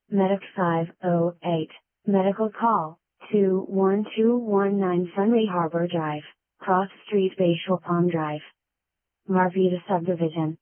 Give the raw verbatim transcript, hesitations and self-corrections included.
Medic five oh eight. Medical call, two one two one nine Sunray Harbor Drive, Cross Street Bayshore Palm Drive. Marvita Subdivision.